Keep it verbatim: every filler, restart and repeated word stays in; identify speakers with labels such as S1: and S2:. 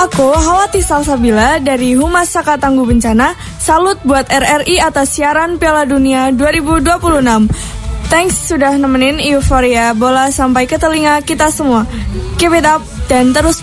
S1: Aku Hawati Salsabila dari Humas Saka Tangguh Bencana. Salut buat R R I atas siaran Piala Dunia dua ribu dua puluh enam. Thanks sudah nemenin euforia bola sampai ke telinga kita semua. Keep it up dan terus